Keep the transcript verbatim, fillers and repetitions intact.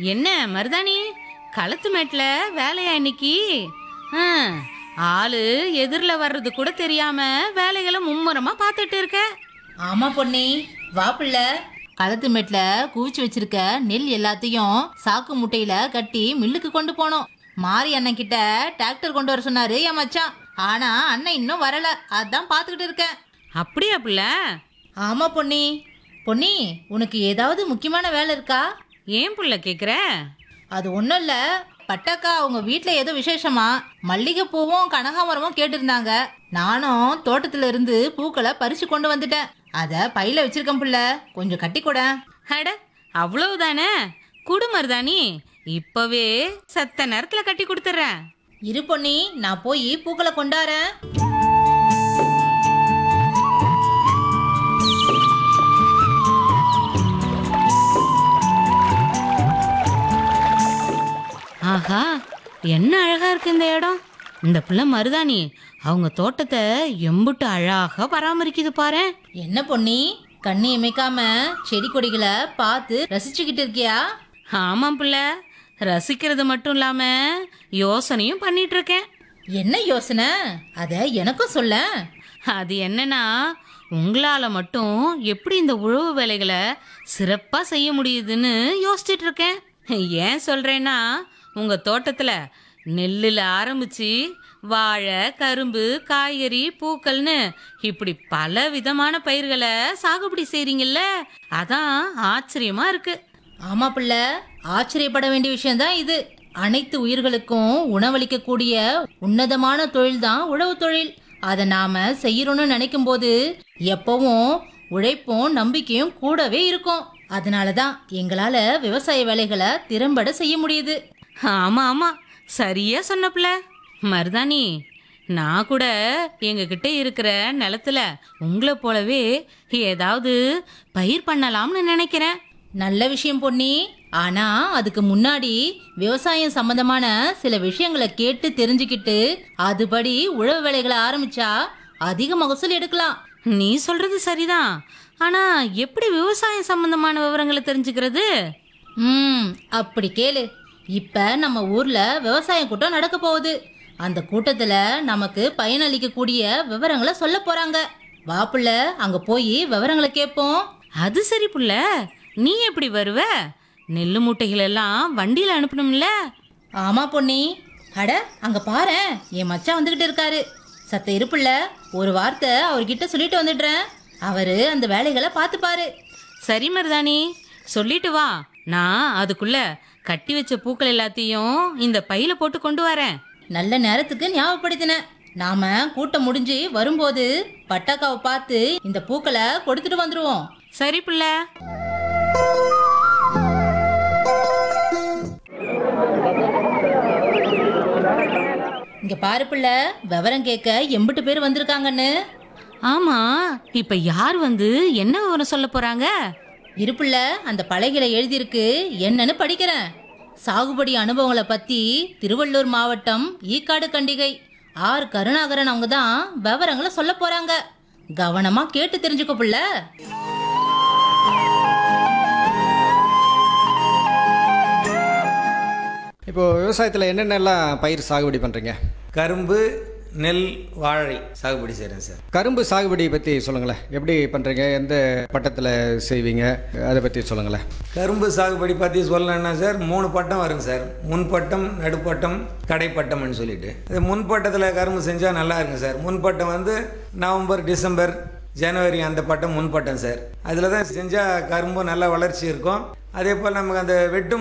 என்ன மருதாணி, களத்து மேட்ல வேலையா இன்னைக்கு? ஆ, ஆளு எதிரில வர்றது கூட தெரியாம வேலைகளை மும்முரமா பார்த்துட்டு இருக்க. ஆமா பொன்னி, வா புள்ள. களத்து மேட்ல குவிச்சு வச்சிருக்க நெல் எல்லாத்தையும் சாக்கு முட்டையில கட்டி மில்லுக்கு கொண்டு போனோம். மாரி அண்ணன் கிட்ட டிராக்டர் கொண்டு வர சொன்னாரு என் மச்சான். ஆனா அண்ணன் இன்னும் வரல, அதான் பாத்துக்கிட்டு இருக்கேன். அப்படியா புள்ள? ஆமா பொன்னி. பொன்னி, உனக்கு ஏதாவது முக்கியமான வேலை இருக்கா? ஏன் புள்ள கேக்குற? அது ஒன்றும் இல்லை, பட்டக்கா அவங்க வீட்டில் ஏதோ விசேஷமா மல்லிகைப்பூவும் கனகாமரமும் கேட்டிருந்தாங்க. நானும் தோட்டத்துல இருந்து பூக்களை பறிச்சு கொண்டு வந்துட்டேன். அதை பையில வச்சிருக்கேன் புள்ள, கொஞ்சம் கட்டி கூட. அட, அவ்வளவுதானே? குடு மருதாணி, இப்பவே சத்த நேரத்துல கட்டி கொடுத்துறேன். இரு பொன்னி, நான் போய் பூக்களை கொண்டாரேன். ஆஹா, என்ன அழகா இருக்கு இந்த இடம். இந்த பிள்ளை மருதாணி அவங்க தோட்டத்தை எம்புட்டு அழகா பராமரிக்குது பாரு. என்ன பொன்னி, கண்ணி இமைக்காம செடி கொடிகளை பார்த்து ரசிச்சுக்கிட்டு இருக்கியா? ஆமாம் பிள்ளை, ரசிக்கிறது மட்டும் இல்லாம யோசனையும் பண்ணிட்டு இருக்கேன். என்ன யோசனை? அத எனக்கும் சொல்ல. அது என்னன்னா, உங்களால மட்டும் எப்படி இந்த உழவு வேலைகளை சிறப்பா செய்ய முடியுதுன்னு யோசிச்சுட்டு இருக்கேன். ஏன் சொல்றேன்னா, உங்க தோட்டத்துல நெல்லுல ஆரம்பிச்சு வாழை, கரும்பு, காய்கறி, பூக்கள்னு இப்படி பல விதமான பயிர்களை சாகுபடி செய்றீங்கல்ல, அதான் ஆச்சரியமா இருக்கு. ஆமா பிள்ள, ஆச்சரியப்பட வேண்டிய விஷயம்தான் இது. அனைத்து உயிர்களுக்கும் உணவளிக்கக்கூடிய உன்னதமான தொழில் தான் உழவு தொழில். அதை நாம செய்யறோம்னு நினைக்கும் போது எப்பவும் உழைப்பும் நம்பிக்கையும் கூடவே இருக்கும். அதனாலதான் எங்களால விவசாய வேலைகளை திறம்பட செய்ய முடியுது. ஆமா ஆமா, சரியா சொன்னப்ல. மருதாணி, நான் கூட எங்ககிட்ட இருக்கிற நிலத்துல உங்களை போலவே ஏதாவது பயிர் பண்ணலாம்னு நினைக்கிறேன். நல்ல விஷயம் பொன்னி. ஆனா அதுக்கு முன்னாடி விவசாயம் சம்பந்தமான சில விஷயங்களை கேட்டு தெரிஞ்சுக்கிட்டு அதுபடி உழவு வேலைகளை ஆரம்பிச்சா அதிக மகசூல் எடுக்கலாம். நீ சொல்றது சரிதான். ஆனா எப்படி விவசாயம் சம்பந்தமான விவரங்களை தெரிஞ்சுக்கிறது? ம் அப்படி கேளு. இப்ப நம்ம ஊர்ல விவசாய கூட்டம் நடக்க போகுது. அந்த கூட்டத்துல நமக்கு பயனளிக்கக்கூடிய விவரங்களை சொல்ல போறாங்க. வாப்புல அங்க போய் விவரங்களை கேட்போம். அது சரி புள்ள, நீ எப்படி வருவ? நெல்லு மூட்டைகள் எல்லாம் வண்டியில அனுப்பணும்ல? ஆமா பொன்னி. அட, அங்க பாரு, என் மச்சான் வந்துகிட்டு இருக்காரு. சத்த இருப்புல, ஒரு வார்த்தை அவர்கிட்ட சொல்லிட்டு வந்துடுறேன். அவரு அந்த வேலைகளை பார்த்துப்பாரு. சரி மருதாணி, சொல்லிட்டு வா. நான் அதுக்குள்ள கட்டி வச்ச பூக்கள் எல்லாத்தையும் இந்த பையில போட்டு கொண்டு வரேன். நல்ல நேரத்துக்கு ஞாபகப்படுத்தின. நாம கூட்டம் முடிஞ்சு வரும்போது பட்டாக்காவை பார்த்து இந்த பூக்களை கொடுத்துட்டு வந்துருவோம். சரி புள்ள. இங்க பாரு பிள்ளை, விவரம் கேட்க எம்பிட்டு பேர் வந்திருக்காங்கன்னு. ஆமா, இப்ப யார் வந்து என்ன விவரம் சொல்ல போறாங்க? இருப்புல அந்த பலகையில எழுதியிருக்கு, என்னன்னு படிக்கிறேன். சாகுபடி அனுபவங்களை பத்தி திருவள்ளூர் மாவட்டம் ஈக்காடு கண்டிகை ஆர் கருணாகரன் அவங்க தான் விவரங்களை சொல்ல போறாங்க. கவனமா கேட்டு தெரிஞ்சுக்கோ புள்ள. இப்போ விவசாயத்தில் என்னென்னலாம் பயிர் சாகுபடி பண்ணுறீங்க? கரும்பு, நெல், வாழை சாகுபடி செய்கிறேன் சார். கரும்பு சாகுபடி பற்றி சொல்லுங்களேன். எப்படி பண்ணுறீங்க? எந்த பட்டத்தில் செய்வீங்க? அதை பற்றி சொல்லுங்களேன். கரும்பு சாகுபடி பற்றி சொல்லணும்னா சார், மூணு பட்டம் வருங்க சார். முன்பட்டம், நடுப்பட்டம், கடைப்பட்டம்னு சொல்லிட்டு. இது முன்பட்டத்தில் கரும்பு செஞ்சால் நல்லா இருக்குங்க சார். முன்பட்டம் வந்து நவம்பர், டிசம்பர், ஜனவரி அந்த பட்டம் முன்பட்டம் சார். அதில் தான் செஞ்சால் கரும்பு நல்லா வளர்ச்சி இருக்கும். அதே போல் நமக்கு அந்த வெட்டும்